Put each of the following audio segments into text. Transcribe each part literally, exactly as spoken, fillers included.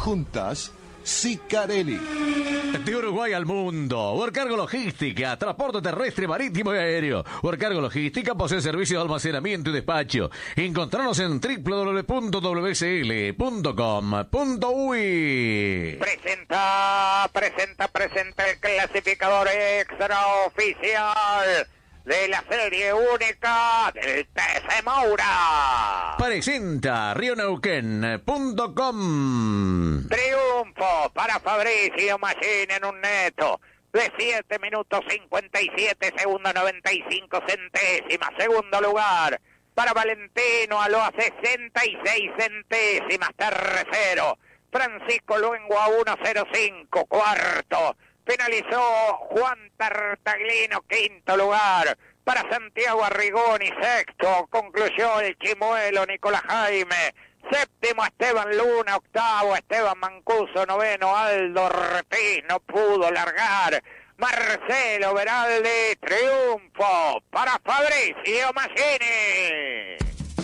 Juntas, Sicarelli. De Uruguay al mundo. Worcargo Logística, transporte terrestre, marítimo y aéreo. Worcargo Logística posee servicio de almacenamiento y despacho. Encontranos en doble u doble u doble u punto w c l punto com punto u y. Presenta, presenta, presenta el clasificador extraoficial de la serie única del T C Moura. Presenta río neuquén punto com. Triunfo para Fabricio Machín en un neto de siete minutos cincuenta y siete segundos noventa y cinco centésimas. Segundo lugar para Valentino Aloa, sesenta y seis centésimas. Tercero, Francisco Luengo a uno cero cinco. Cuarto, finalizó Juan Tartaglino, quinto lugar para Santiago Arrigoni. Sexto, concluyó el chimuelo Nicolás Jaime. Séptimo, Esteban Luna. Octavo, Esteban Mancuso. Noveno, Aldo Repís. No pudo largar Marcelo Beraldi. Triunfo para Fabricio Machini.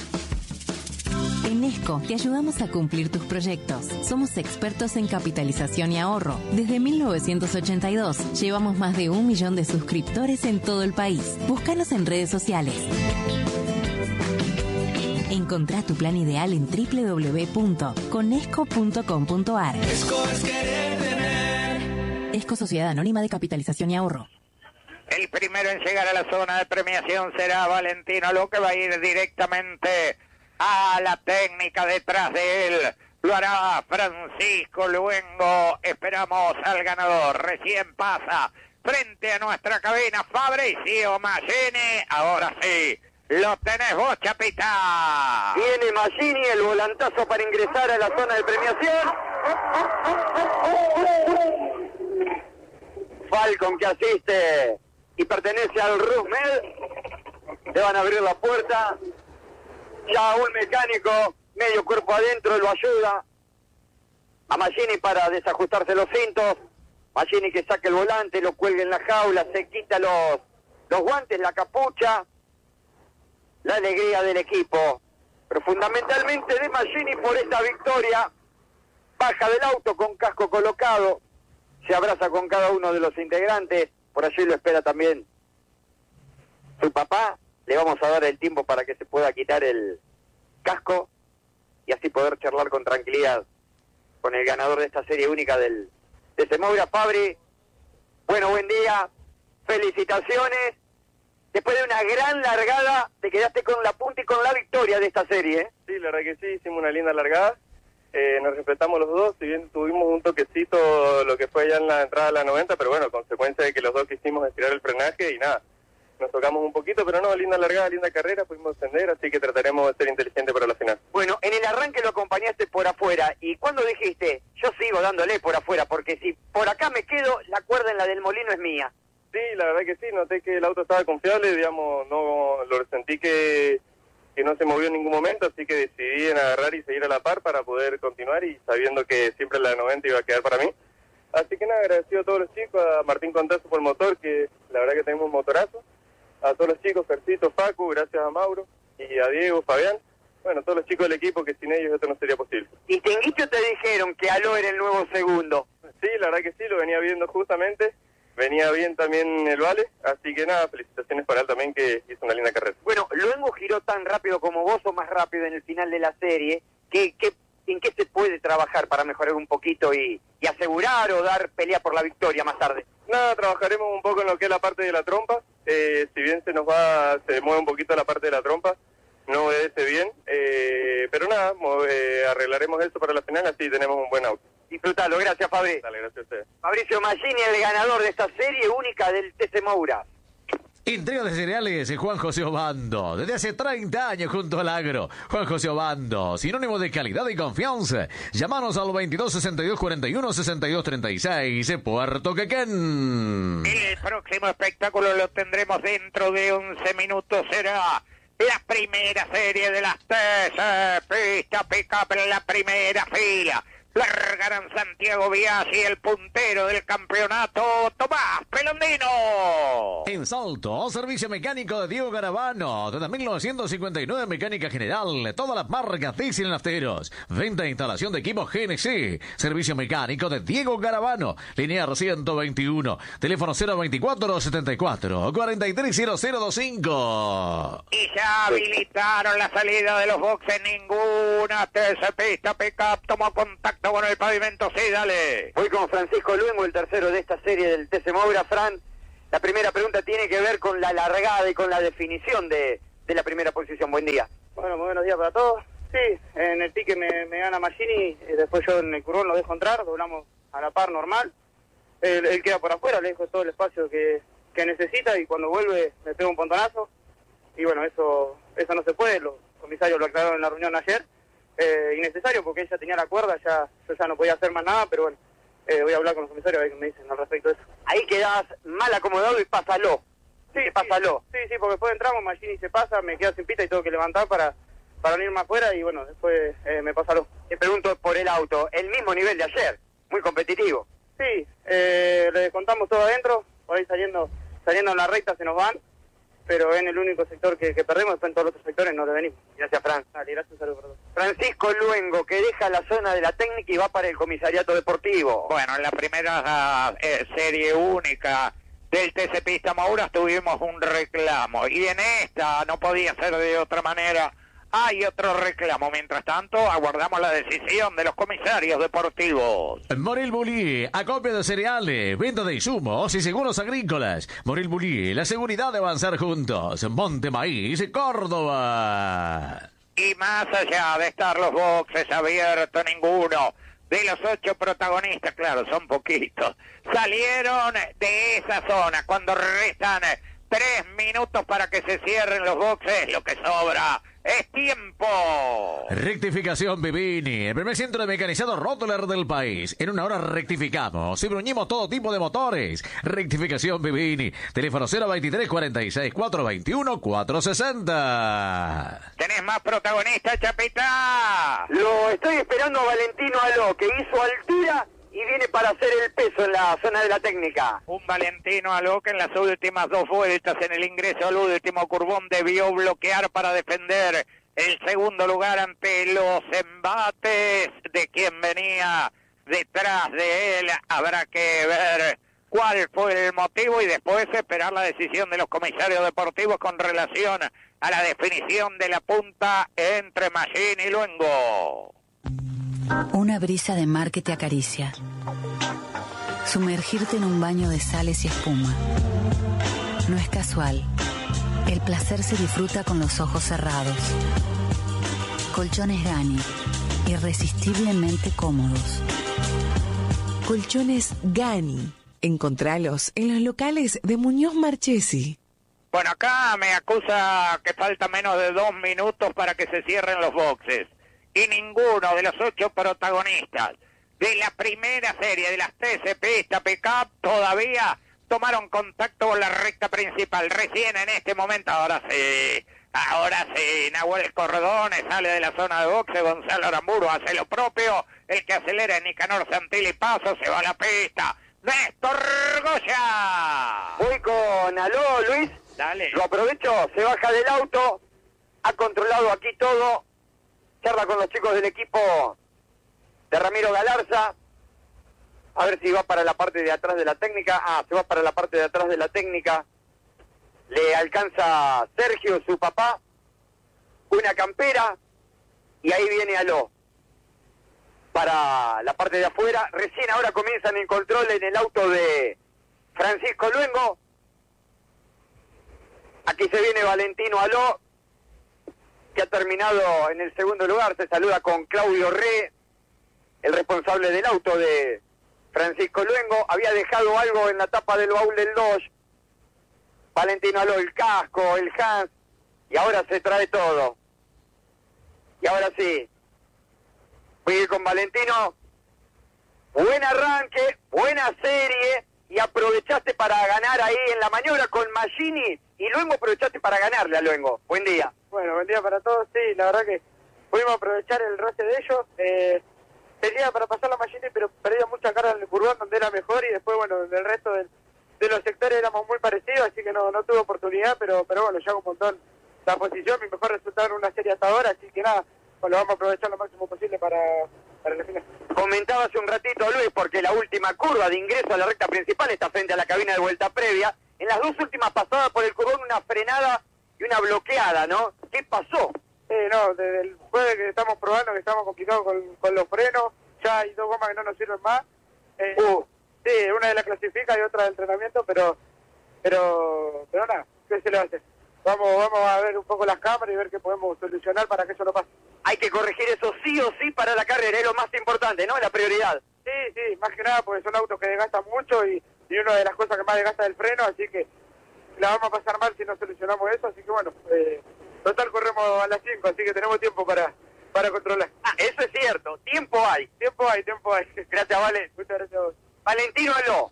En ESCO te ayudamos a cumplir tus proyectos. Somos expertos en capitalización y ahorro. Desde mil novecientos ochenta y dos llevamos más de un millón de suscriptores en todo el país. Búscanos en redes sociales. Encontrá tu plan ideal en doble u doble u doble u punto conesco punto com punto a r. ESCO es querer tener. ESCO Sociedad Anónima de Capitalización y Ahorro. El primero en llegar a la zona de premiación será Valentino Lo, que va a ir directamente a la técnica detrás de él. Lo hará Francisco Luengo. Esperamos al ganador. Recién pasa frente a nuestra cabina Fabricio Machini. Ahora sí, lo tenés vos, Chapita. Viene Machini, el volantazo para ingresar a la zona de premiación. Falcon, que asiste y pertenece al Rusmel. Le van a abrir la puerta. Ya un mecánico, medio cuerpo adentro, lo ayuda a Machini para desajustarse los cintos. Machini que saque el volante, lo cuelga en la jaula, se quita los, los guantes, la capucha. La alegría del equipo, pero fundamentalmente de Machini por esta victoria. Baja del auto con casco colocado, se abraza con cada uno de los integrantes. Por allí lo espera también su papá. Le vamos a dar el tiempo para que se pueda quitar el casco y así poder charlar con tranquilidad con el ganador de esta serie única del T C Moura. Fabri, bueno, buen día, felicitaciones. Después de una gran largada, te quedaste con la punta y con la victoria de esta serie, ¿eh? Sí, la verdad que sí, hicimos una linda largada. Eh, nos respetamos los dos, si bien tuvimos un toquecito lo que fue ya en la entrada a la noventa, pero bueno, consecuencia de que los dos quisimos estirar el frenaje y nada, nos tocamos un poquito, pero no, linda largada, linda carrera, pudimos ascender, así que trataremos de ser inteligentes para la final. Bueno, en el arranque lo acompañaste por afuera, y cuando dijiste, yo sigo dándole por afuera, porque si por acá me quedo, la cuerda en la del molino es mía. Sí, la verdad que sí, noté que el auto estaba confiable, digamos, no lo sentí que, que no se movió en ningún momento, así que decidí en agarrar y seguir a la par para poder continuar y sabiendo que siempre la noventa iba a quedar para mí. Así que nada, agradecido a todos los chicos, a Martín Contazo por el motor, que la verdad que tenemos un motorazo, a todos los chicos, Fercito, Facu, gracias a Mauro, y a Diego, Fabián, bueno, todos los chicos del equipo, que sin ellos esto no sería posible. ¿Y Tinguito te dijeron que Aló era el nuevo segundo? Sí, la verdad que sí, lo venía viendo justamente. Venía bien también el Vale, así que nada, felicitaciones para él también, que hizo una linda carrera. Bueno, Luengo giró tan rápido como vos o más rápido en el final de la serie. ¿Qué, qué, ¿En qué se puede trabajar para mejorar un poquito y, y asegurar o dar pelea por la victoria más tarde? Nada, trabajaremos un poco en lo que es la parte de la trompa. Eh, si bien se nos va, se mueve un poquito la parte de la trompa, no obedece bien. Eh, pero nada, eh, arreglaremos eso para la final, así tenemos un buen auto. Disfrutalo, gracias Fabri. Dale, gracias a ustedes. Fabricio Machini, el ganador de esta serie única del T C Moura. Entrega de cereales, Juan José Obando. Desde hace treinta años junto al agro. Juan José Obando, sinónimo de calidad y confianza. Llámanos al veintidós sesenta y dos cuarenta y uno sesenta y dos treinta y seis, Puerto Quequén. El próximo espectáculo lo tendremos dentro de once minutos. Será la primera serie de las T C Pista Pickup en la primera fila. Largarán Santiago Biasi, el puntero del campeonato, Tomás Pelondino. En Salto, servicio mecánico de Diego Garabano. Desde mil novecientos cincuenta y nueve, mecánica general. Todas las marcas diesel en nafteros. Venta e instalación de equipos G N C. Servicio mecánico de Diego Garabano. Linear ciento veintiuno. Teléfono cero veinticuatro setenta y cuatro cuarenta y tres cero cero veinticinco. Y ya habilitaron la salida de los boxes. Ninguna T C pista pickup tomó contacto con el pavimento. Sí, dale. Voy con Francisco Luengo, el tercero de esta serie del T C Moura. Fran, la primera pregunta tiene que ver con la largada y con la definición de, de la primera posición. Buen día. Bueno, muy buenos días para todos. Sí, en el pique me, me gana Magini, y después yo en el curvón lo dejo entrar, doblamos a la par normal. Él, él queda por afuera, le dejo todo el espacio que, que necesita y cuando vuelve me pega un pontonazo. Y bueno, eso eso no se puede, los comisarios lo aclararon en la reunión ayer. Eh, innecesario porque ella tenía la cuerda, ya yo ya no podía hacer más nada, pero bueno, eh, voy a hablar con los comisarios a ver qué me dicen al respecto de eso. Ahí quedás mal acomodado y pásalo. Sí, sí, pásalo. Sí, sí, porque después entramos, Magini se pasa, me queda sin pista y tengo que levantar para, para no irme afuera y bueno, después eh, me pásalo. Te pregunto por el auto, el mismo nivel de ayer, muy competitivo. Sí, eh, le descontamos todo adentro, por ahí saliendo, saliendo en la recta se nos van, pero en el único sector que, que perdemos, después en todos los otros sectores no le venimos. Gracias, Fran. Dale, gracias, saludos para todos. Francisco Luengo, que deja la zona de la técnica y va para el comisariato deportivo. Bueno, en la primera eh, serie única del T C Pista Moura tuvimos un reclamo y en esta no podía ser de otra manera. Hay otro reclamo. Mientras tanto, aguardamos la decisión de los comisarios deportivos. Morel Bulí, acopio de cereales, venta de insumos y seguros agrícolas. Morel Bulí, la seguridad de avanzar juntos. Monte Maíz, Córdoba. Y más allá de estar los boxes abiertos, ninguno de los ocho protagonistas, claro, son poquitos, salieron de esa zona cuando restan tres minutos para que se cierren los boxes. Lo que sobra es tiempo. Rectificación Vivini, el primer centro de mecanizado Rottler del país. En una hora rectificamos y bruñimos todo tipo de motores. Rectificación Vivini, teléfono cero veintitrés cuarenta y seis cuatrocientos veintiuno cuatrocientos sesenta. ¿Tenés más protagonistas, Chapita? Lo estoy esperando a Valentino Aló, que hizo altura y viene para hacer el peso en la zona de la técnica. Un Valentino Aló que en las últimas dos vueltas en el ingreso al último curvón debió bloquear para defender el segundo lugar ante los embates de quien venía detrás de él. Habrá que ver cuál fue el motivo y después esperar la decisión de los comisarios deportivos con relación a la definición de la punta entre Magini y Luengo. Una brisa de mar que te acaricia. Sumergirte en un baño de sales y espuma. No es casual. El placer se disfruta con los ojos cerrados. Colchones Gani. Irresistiblemente cómodos. Colchones Gani. Encontralos en los locales de Muñoz Marchesi. Bueno, acá me acusa que falta menos de dos minutos para que se cierren los boxes. Y ninguno de los ocho protagonistas de la primera serie de las T C Pista Pickup todavía tomaron contacto con la recta principal. Recién en este momento, ahora sí, ahora sí, Nahuel Cordones sale de la zona de boxe, Gonzalo Aramburu hace lo propio, el que acelera es Nicanor Santilli Paso, se va a la pista, Néstor Goya. Voy con Aló, Luis. Dale. Lo aprovecho, se baja del auto, ha controlado aquí todo. Charla con los chicos del equipo de Ramiro Galarza. A ver si va para la parte de atrás de la técnica. Ah, se va para la parte de atrás de la técnica. Le alcanza Sergio, su papá, una campera. Y ahí viene Aló. Para la parte de afuera. Recién ahora comienzan el control en el auto de Francisco Luengo. Aquí se viene Valentino Aló, que ha terminado en el segundo lugar. Se saluda con Claudio Re, el responsable del auto de Francisco Luengo. Había dejado algo en la tapa del baúl del Dodge. Valentino Aló, el casco, el Hans, y ahora se trae todo. Y ahora sí, voy a ir con Valentino. Buen arranque, buena serie, y aprovechaste para ganar ahí en la maniobra con Magini, y Luengo aprovechaste para ganarle a Luengo. Buen día. Bueno, buen día para todos. Sí, la verdad que pudimos aprovechar el roce de ellos. Eh, pelea para pasar la Machini, pero perdía mucha carga en el curvón donde era mejor y después, bueno, en el resto del, de los sectores éramos muy parecidos, así que no, no tuve oportunidad, pero, pero bueno, ya hago un montón la posición, mi mejor resultado en una serie hasta ahora, así que nada, pues lo vamos a aprovechar lo máximo posible para, para la final. Comentaba hace un ratito Luis, porque la última curva de ingreso a la recta principal está frente a la cabina de vuelta previa. En las dos últimas pasadas por el curvón una frenada y una bloqueada, ¿no? ¿Qué pasó? Eh, no, desde el jueves que estamos probando, que estamos complicados con, con los frenos, ya hay dos gomas que no nos sirven más. Eh, uh. Sí, una de las clasifica y otra de entrenamiento, pero, pero, pero nada, ¿qué se le va a hacer? Vamos, vamos a ver un poco las cámaras y ver qué podemos solucionar para que eso no pase. Hay que corregir eso sí o sí para la carrera, es lo más importante, ¿no? La prioridad. Sí, sí, más que nada porque son autos que desgastan mucho y, y una de las cosas que más desgasta es el freno, así que la vamos a pasar mal si no solucionamos eso, así que bueno, eh, total corremos a las cinco, así que tenemos tiempo para, para controlar. Ah, eso es cierto, tiempo hay. Tiempo hay, tiempo hay. Gracias, Vale. Muchas gracias a vos. Valentino Aló.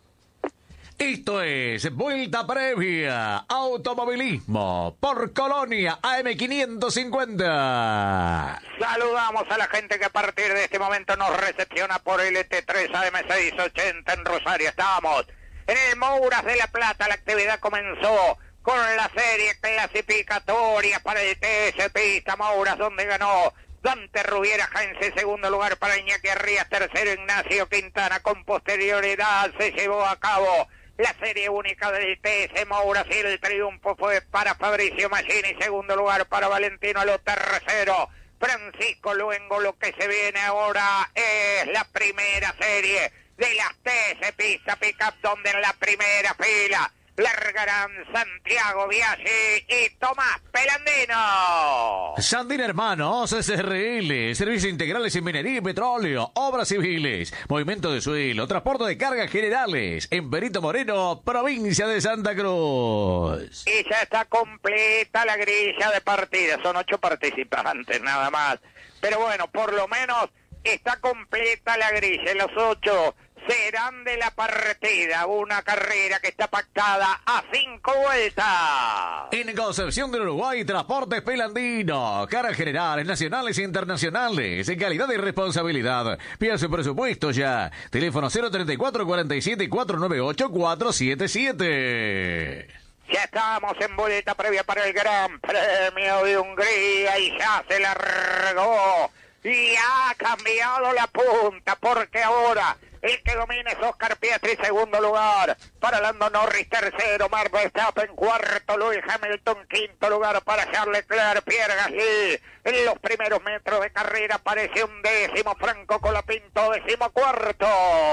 Esto es Vuelta Previa, Automovilismo, por Colonia A M quinientos cincuenta. Saludamos a la gente que a partir de este momento nos recepciona por el T tres A M seiscientos ochenta en Rosario. Estamos en el Mouras de la Plata, la actividad comenzó con la serie clasificatoria para el T S Pista Mouras, donde ganó Dante Rubiera Heinze, segundo lugar para Iñaki Arrías, tercero Ignacio Quintana. Con posterioridad se llevó a cabo la serie única del T S Mouras y el triunfo fue para Fabricio Machini, segundo lugar para Valentino Aló, tercero Francisco Luengo. Lo que se viene ahora es la primera serie de las T S Pista Pickup, donde en la primera fila largarán Santiago Biaggi y Tomás Pelandino. Sandín Hermanos, S R L, servicios integrales en minería y petróleo, obras civiles, movimiento de suelo, transporte de cargas generales, en Perito Moreno, provincia de Santa Cruz. Y ya está completa la grilla de partida, son ocho participantes nada más, pero bueno, por lo menos está completa la grilla, los ocho serán de la partida, una carrera que está pactada a cinco vueltas. En Concepción del Uruguay, Transportes Pelandino, cargas generales, nacionales e internacionales, en calidad y responsabilidad. Pida su presupuesto ya. Teléfono cero treinta y cuatro, cuarenta y siete, cuatrocientos noventa y ocho, cuatrocientos setenta y siete. Ya estamos en vuelta previa para el Gran Premio de Hungría y ya se largó y ha cambiado la punta, porque ahora el que domina es Oscar Piastri, segundo lugar para Lando Norris, tercero Max Verstappen, cuarto Lewis Hamilton, quinto lugar para Charles Leclerc, Pierre Gasly. En los primeros metros de carrera aparece un décimo Franco Colapinto, décimo cuarto.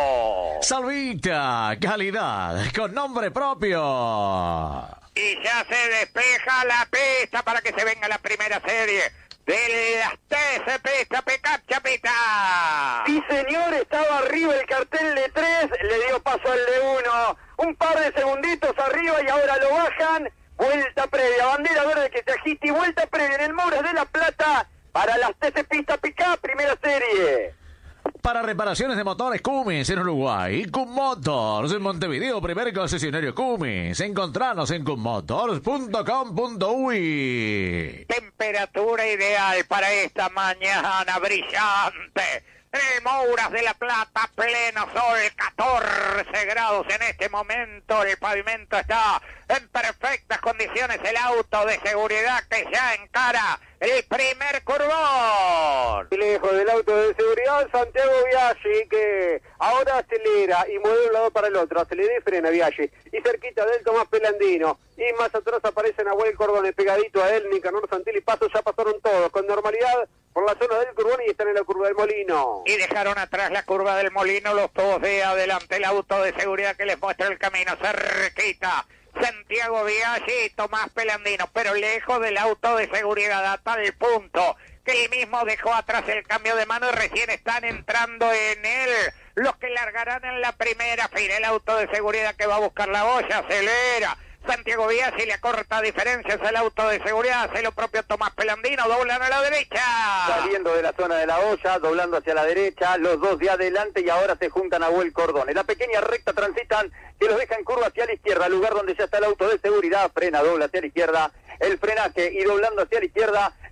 Salvita, calidad con nombre propio. Y ya se despeja la pista para que se venga la primera serie de las T S Pista Pickup, Chapita. Sí, señor, estaba arriba el cartel de tres, le dio paso al de uno, un par de segunditos arriba y ahora lo bajan. Vuelta previa, bandera verde que se agita y vuelta previa en el Mouras de la Plata para las T S Pista Pickup, primera serie. Para reparaciones de motores Cummins en Uruguay, Cum Motors en Montevideo, primer concesionario Cummins. Encontranos en cummotors punto com punto uy. Temperatura ideal para esta mañana brillante. En el Mouras de la Plata, pleno sol, catorce grados en este momento. El pavimento está en perfectas condiciones. El auto de seguridad que ya encara el primer curvón. Lejos del auto de seguridad, Santiago Biaggi, que ahora acelera y mueve de un lado para el otro. Acelera y frena Biaggi. Y cerquita de él, Tomás Pelandino. Y más atrás aparece Nahuel Cordone, pegadito a él, Nicanor Santilli. Paso, ya pasaron todos con normalidad por la zona del curvón y están en la curva del Molino. Y dejaron atrás la curva del Molino, los dos de adelante, el auto de seguridad que les muestra el camino, cerquita Santiago Biaggi y Tomás Pelandino, pero lejos del auto de seguridad, a tal punto que él mismo dejó atrás el cambio de mano y recién están entrando en él los que largarán en la primera fila. El auto de seguridad que va a buscar la boya, acelera Santiago Biaggi, le acorta diferencias al auto de seguridad, hace lo propio Tomás Pelandino, doblan a la derecha. Saliendo de la zona de la olla, doblando hacia la derecha, los dos de adelante y ahora se juntan a Nahuel Cordone. La pequeña recta transitan, que los deja en curva hacia la izquierda, lugar donde ya está el auto de seguridad, frena, dobla hacia la izquierda, el frenaje y doblando hacia la izquierda,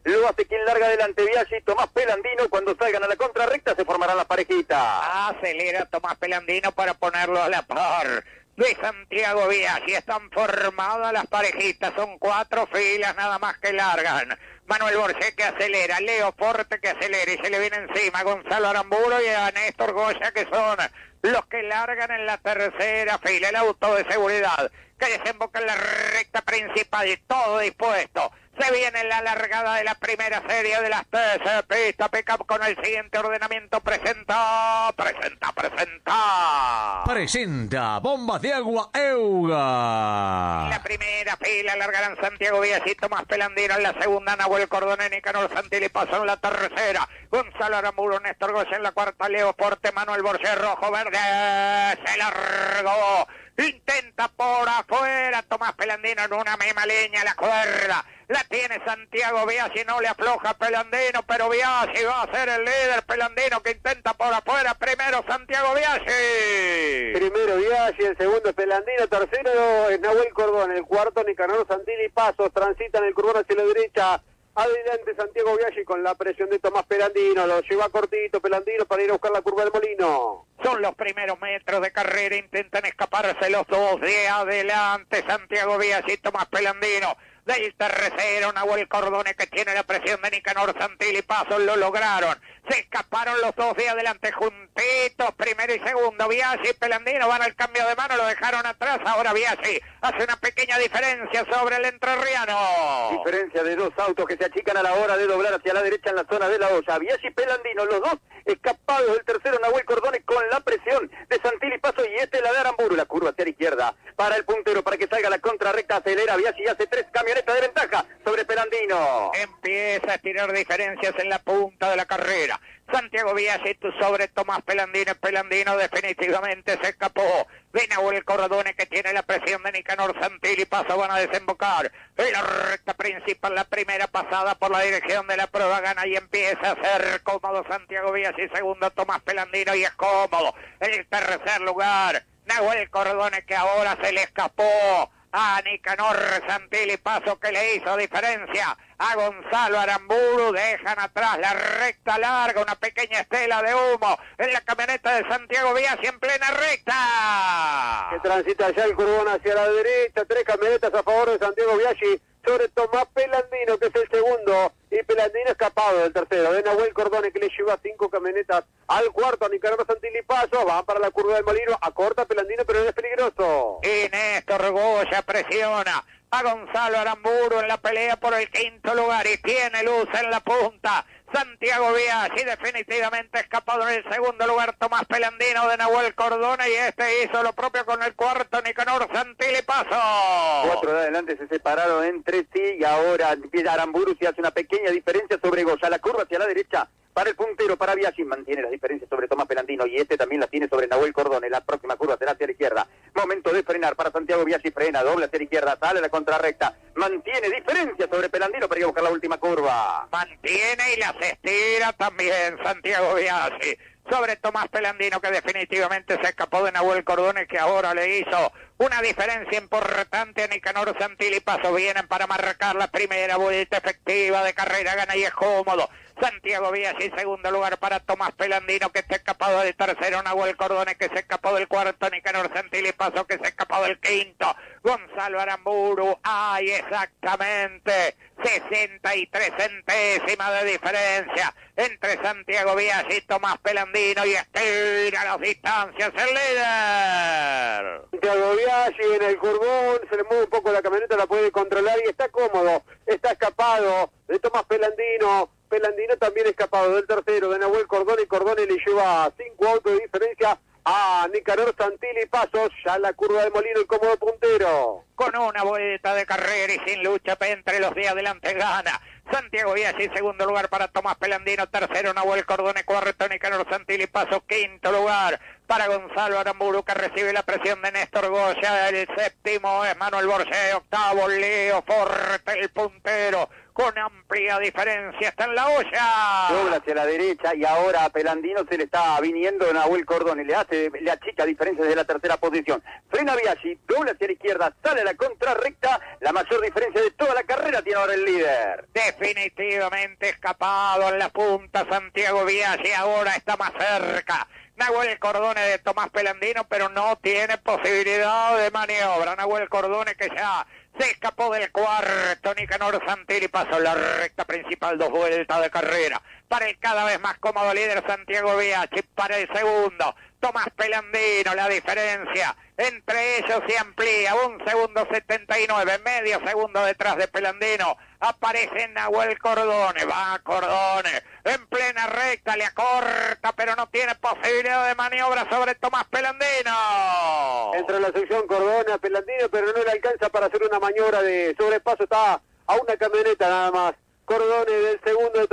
lo hace quien larga adelante, Biaggi, Tomás Pelandino. Cuando salgan a la contrarrecta se formarán las parejitas. Acelera Tomás Pelandino para ponerlo a la par de Santiago Biaggi. Están formadas las parejitas, son cuatro filas nada más que largan. Manuel Borges que acelera, Leo Forte que acelera y se le viene encima Gonzalo Aramburu y a Néstor Goya, que son los que largan en la tercera fila. El auto de seguridad que desemboca en la recta principal y todo dispuesto. Se viene la largada de la primera serie de las tres pistas. Pickup con el siguiente ordenamiento. Presenta, presenta, presenta. Presenta Bombas de Agua Euga. La primera fila largarán Santiago Biaggi, Tomás Pelandino en la segunda, Nahuel Cordone, Nicanor Santilli Paso en la tercera, Gonzalo Aramburu, Néstor Goya en la cuarta, Leo Forte, Manuel Borges, rojo, verde, se largó. Intenta por afuera Tomás Pelandino en una misma línea la cuerda. La tiene Santiago Biaggi, no le afloja Pelandino, pero Biaggi va a ser el líder. Pelandino que intenta por afuera. Primero Santiago Biaggi. Primero Biaggi, el segundo es Pelandino, tercero es Nahuel Cordone, el cuarto Nicanor Santilli Pasos. Transitan el curvón hacia la derecha. Adelante Santiago Biaggi con la presión de Tomás Pelandino. Lo lleva cortito Pelandino para ir a buscar la curva del Molino. Son los primeros metros de carrera. Intentan escaparse los dos de adelante. Santiago Biaggi, Tomás Pelandino. Del tercero, Nahuel Cordone, que tiene la presión de Nicanor Santilli Pasos. Lo lograron. Se escaparon los dos de adelante juntitos. Primero y segundo. Biaggi y Pelandino van al cambio de mano. Lo dejaron atrás. Ahora Biaggi hace una pequeña diferencia sobre el entrerriano. Diferencia de dos autos que se achican a la hora de doblar hacia la derecha en la zona de la olla. Biaggi y Pelandino, los dos escapados del tercero. Nahuel Cordone con la presión de Santilli Pasos y este la de Aramburu. La curva hacia la izquierda para el puntero para que salga la contrarrecta. Acelera Biaggi y hace tres camionetas de ventaja sobre Pelandino. Empieza a estirar diferencias en la punta de la carrera. Santiago Biaggi sobre Tomás Pelandino. Pelandino definitivamente se escapó de Nahuel Cordone, que tiene la presión de Nicanor Santilli Pasos. Van a desembocar en la recta principal. La primera pasada por la dirección de la prueba gana y empieza a ser cómodo Santiago Biaggi. Segundo Tomás Pelandino y es cómodo. En el tercer lugar Nahuel Cordone, que ahora se le escapó a Nicanor Santilli Pasos, que le hizo diferencia a Gonzalo Aramburu. Dejan atrás la recta larga, una pequeña estela de humo en la camioneta de Santiago Biaggi en plena recta. Que transita ya el curvón hacia la derecha. Tres camionetas a favor de Santiago Biaggi sobre Tomás Pelandino, que es el segundo, y Pelandino escapado del tercero, de Nahuel Cordone, que le lleva cinco camionetas al cuarto a Nicanor Santilli Pasos. Van para la curva del Molino, acorta Pelandino, pero no es peligroso. Y Néstor Goya presiona a Gonzalo Aramburu en la pelea por el quinto lugar y tiene luz en la punta. Santiago Biaggi definitivamente escapado en el segundo lugar. Tomás Pelandino de Nahuel Cordone y este hizo lo propio con el cuarto, Nicanor Santilli Pasos. Cuatro de adelante se separaron entre sí y ahora empieza Aramburu, se hace una pequeña diferencia sobre Goya. La curva hacia la derecha para el puntero, para Biaggi, mantiene las diferencias sobre Tomás Pelandino y este también las tiene sobre Nahuel Cordone. La próxima curva será hacia la izquierda. Momento de frenar para Santiago Biaggi, frena, doble hacia la izquierda, sale la contrarrecta, mantiene diferencia sobre Pelandino para ir a buscar la última curva. Mantiene y las estira también Santiago Biaggi sobre Tomás Pelandino, que definitivamente se escapó de Nahuel Cordone, que ahora le hizo una diferencia importante a Nicanor Santilli Pasos. Vienen para marcar la primera vuelta efectiva de carrera, gana y es cómodo Santiago Biaggi. Segundo lugar para Tomás Pelandino, que está escapado del tercero, Nahuel Cordone, que se escapó del cuarto, Nicanor Santilli Pasos, que se escapó del quinto, Gonzalo Aramburu. ¡Ay, exactamente! sesenta y tres centésimas de diferencia entre Santiago Biaggi y Tomás Pelandino, y estira las distancias el líder. Santiago Biaggi en el curvón, se le mueve un poco la camioneta, la puede controlar y está cómodo, está escapado de Tomás Pelandino. Pelandino también escapado del tercero, de Nahuel Cordone, y Cordone le lleva cinco autos de diferencia a Nicanor Santilli Pasos. Ya la curva de Molino, el cómodo puntero. Con una vuelta de carrera y sin lucha entre los de adelante gana Santiago Biaggi. Segundo lugar para Tomás Pelandino, tercero Nahuel Cordone, cuarto Nicanor Santilli Pasos, quinto lugar para Gonzalo Aramburu, que recibe la presión de Néstor Goya. El séptimo es Manuel Borges, octavo Leo Forte, el puntero, con amplia diferencia, está en la olla. Dobla hacia la derecha y ahora a Pelandino se le está viniendo Nahuel Cordón y le hace, le achica diferencias de la tercera posición. Frena Biaggi, dobla hacia la izquierda, sale a la contrarrecta, la mayor diferencia de toda la carrera tiene ahora el líder. Definitivamente escapado en la punta Santiago Biaggi, ahora está más cerca Nahuel Cordone de Tomás Pelandino, pero no tiene posibilidad de maniobra. Nahuel Cordone que ya se escapó del cuarto. Nicanor Santilli pasó la recta principal, dos vueltas de carrera. Para el cada vez más cómodo líder Santiago Biaggi, para el segundo Tomás Pelandino, la diferencia entre ellos se amplía, un segundo setenta y nueve, medio segundo detrás de Pelandino, aparece Nahuel Cordone, va Cordone, en plena recta, le acorta, pero no tiene posibilidad de maniobra sobre Tomás Pelandino. Entra en la sección Cordone a Pelandino, pero no le alcanza para hacer una maniobra de sobrepaso, está a una camioneta nada más. Cordone del segundo